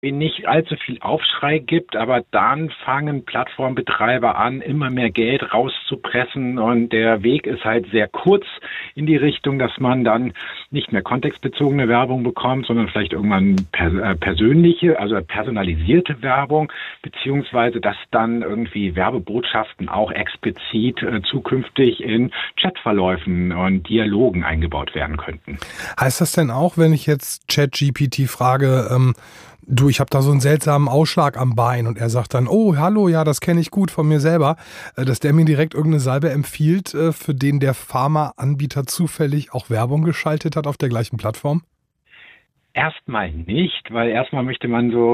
nicht allzu viel Aufschrei gibt, aber dann fangen Plattformbetreiber an, immer mehr Geld rauszupressen und der Weg ist halt sehr kurz in die Richtung, dass man dann nicht mehr kontextbezogene Werbung bekommt, sondern vielleicht irgendwann persönliche, also personalisierte Werbung, beziehungsweise dass dann irgendwie Werbebotschaften auch explizit zukünftig in Chatverläufen und Dialogen eingebaut werden könnten. Heißt das denn auch, wenn ich jetzt ChatGPT frage, du, ich habe da so einen seltsamen Ausschlag am Bein und er sagt dann, oh, hallo, ja, das kenne ich gut von mir selber, dass der mir direkt irgendeine Salbe empfiehlt, für den der Pharmaanbieter zufällig auch Werbung geschaltet hat auf der gleichen Plattform? Erstmal nicht, weil erstmal möchte man so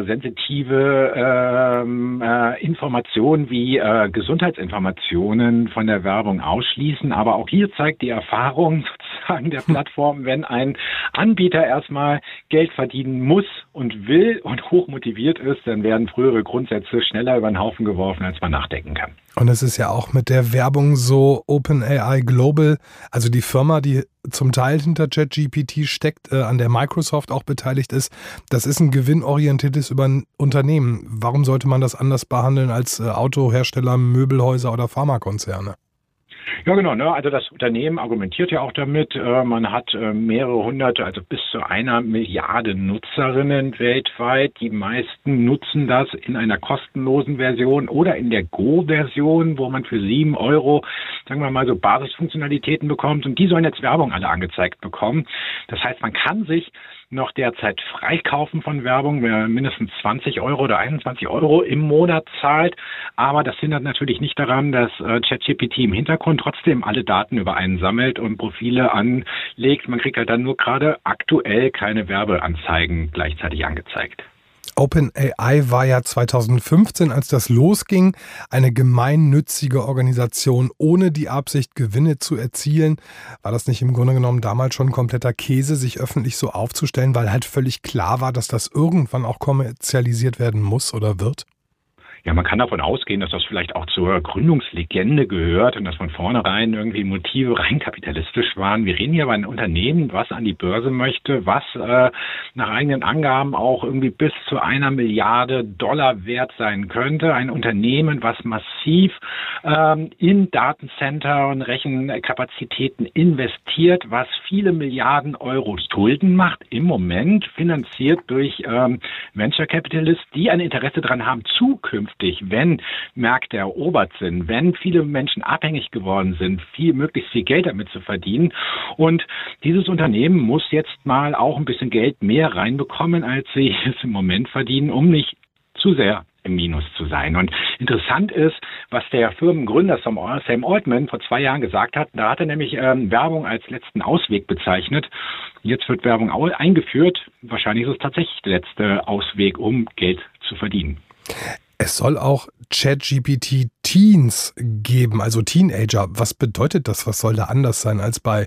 sensitive Informationen wie Gesundheitsinformationen von der Werbung ausschließen. Aber auch hier zeigt die Erfahrung sozusagen der Plattform, wenn ein Anbieter erstmal Geld verdienen muss und will und hochmotiviert ist, dann werden frühere Grundsätze schneller über den Haufen geworfen, als man nachdenken kann. Und es ist ja auch mit der Werbung so, OpenAI Global, also die Firma, die zum Teil hinter ChatGPT steckt, an der Microsoft auch beteiligt ist, das ist ein gewinnorientiertes Unternehmen. Warum sollte man das anders behandeln als Autohersteller, Möbelhäuser oder Pharmakonzerne? Ja, genau. Ne? Also das Unternehmen argumentiert ja auch damit, man hat mehrere hunderte, also bis zu 1 Milliarde Nutzerinnen weltweit. Die meisten nutzen das in einer kostenlosen Version oder in der Go-Version, wo man für 7 Euro, sagen wir mal, so Basisfunktionalitäten bekommt. Und die sollen jetzt Werbung alle angezeigt bekommen. Das heißt, man kann sich noch derzeit freikaufen von Werbung, wer mindestens 20 Euro oder 21 Euro im Monat zahlt. Aber das hindert natürlich nicht daran, dass ChatGPT im Hintergrund trotzdem alle Daten über einen sammelt und Profile anlegt. Man kriegt halt dann nur gerade aktuell keine Werbeanzeigen gleichzeitig angezeigt. OpenAI war ja 2015, als das losging, eine gemeinnützige Organisation ohne die Absicht, Gewinne zu erzielen. War das nicht im Grunde genommen damals schon kompletter Käse, sich öffentlich so aufzustellen, weil halt völlig klar war, dass das irgendwann auch kommerzialisiert werden muss oder wird? Ja, man kann davon ausgehen, dass das vielleicht auch zur Gründungslegende gehört und dass von vornherein irgendwie Motive rein kapitalistisch waren. Wir reden hier über ein Unternehmen, was an die Börse möchte, was nach eigenen Angaben auch irgendwie bis zu 1 Milliarde Dollar wert sein könnte. Ein Unternehmen, was massiv in Datencenter und Rechenkapazitäten investiert, was viele Milliarden Euro Schulden macht, im Moment finanziert durch Venture Capitalists, die ein Interesse daran haben, zukünftig, wenn Märkte erobert sind, wenn viele Menschen abhängig geworden sind, möglichst viel Geld damit zu verdienen. Und dieses Unternehmen muss jetzt mal auch ein bisschen Geld mehr reinbekommen, als sie es im Moment verdienen, um nicht zu sehr im Minus zu sein. Und interessant ist, was der Firmengründer Sam Altman vor 2 Jahren gesagt hat. Da hat er nämlich Werbung als letzten Ausweg bezeichnet. Jetzt wird Werbung eingeführt. Wahrscheinlich ist es tatsächlich der letzte Ausweg, um Geld zu verdienen. Es soll auch ChatGPT-Teens geben, also Teenager. Was bedeutet das? Was soll da anders sein als bei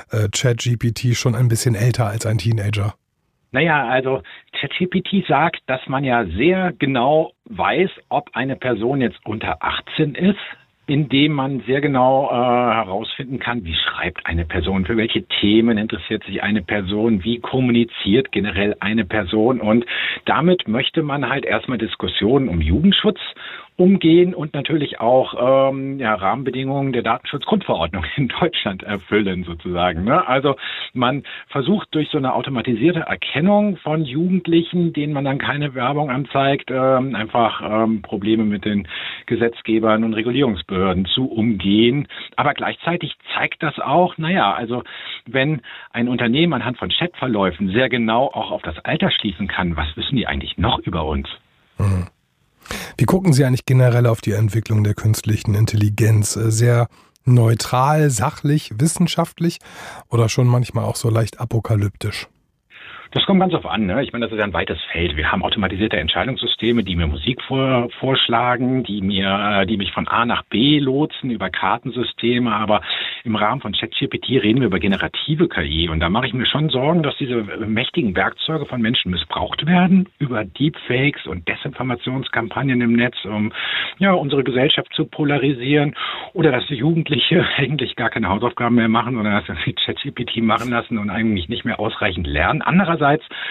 ChatGPT schon ein bisschen älter als ein Teenager? Naja, also ChatGPT sagt, dass man ja sehr genau weiß, ob eine Person jetzt unter 18 ist, indem man sehr genau herausfinden kann, wie schreibt eine Person, für welche Themen interessiert sich eine Person, wie kommuniziert generell eine Person. Und damit möchte man halt erstmal Diskussionen um Jugendschutz umgehen und natürlich auch Rahmenbedingungen der Datenschutzgrundverordnung in Deutschland erfüllen sozusagen. Ne? Also man versucht durch so eine automatisierte Erkennung von Jugendlichen, denen man dann keine Werbung anzeigt, einfach Probleme mit den Gesetzgebern und Regulierungsbehörden zu umgehen. Aber gleichzeitig zeigt das auch, also wenn ein Unternehmen anhand von Chatverläufen sehr genau auch auf das Alter schließen kann, was wissen die eigentlich noch über uns? Mhm. Wie gucken Sie eigentlich generell auf die Entwicklung der künstlichen Intelligenz? Sehr neutral, sachlich, wissenschaftlich oder schon manchmal auch so leicht apokalyptisch? Das kommt ganz auf an. Ne? Ich meine, das ist ja ein weites Feld. Wir haben automatisierte Entscheidungssysteme, die mir Musik vorschlagen, die mich von A nach B lotsen über Kartensysteme. Aber im Rahmen von ChatGPT reden wir über generative KI. Und da mache ich mir schon Sorgen, dass diese mächtigen Werkzeuge von Menschen missbraucht werden über Deepfakes und Desinformationskampagnen im Netz, um unsere Gesellschaft zu polarisieren. Oder dass die Jugendliche eigentlich gar keine Hausaufgaben mehr machen oder dass sie ChatGPT machen lassen und eigentlich nicht mehr ausreichend lernen. Andererseits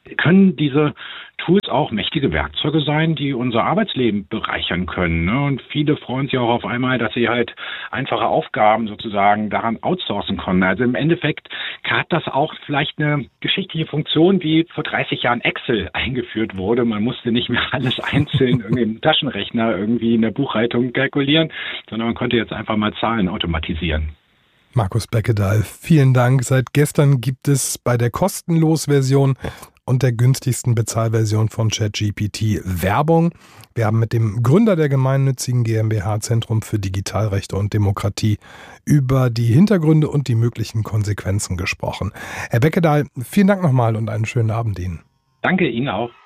können diese Tools auch mächtige Werkzeuge sein, die unser Arbeitsleben bereichern können. Ne? Und viele freuen sich auch auf einmal, dass sie halt einfache Aufgaben sozusagen daran outsourcen können. Also im Endeffekt hat das auch vielleicht eine geschichtliche Funktion, wie vor 30 Jahren Excel eingeführt wurde. Man musste nicht mehr alles einzeln irgendwie im Taschenrechner irgendwie in der Buchhaltung kalkulieren, sondern man konnte jetzt einfach mal Zahlen automatisieren. Markus Beckedahl, vielen Dank. Seit gestern gibt es bei der Kostenlos-Version und der günstigsten Bezahlversion von ChatGPT Werbung. Wir haben mit dem Gründer der gemeinnützigen GmbH Zentrum für Digitalrechte und Demokratie über die Hintergründe und die möglichen Konsequenzen gesprochen. Herr Beckedahl, vielen Dank nochmal und einen schönen Abend Ihnen. Danke Ihnen auch.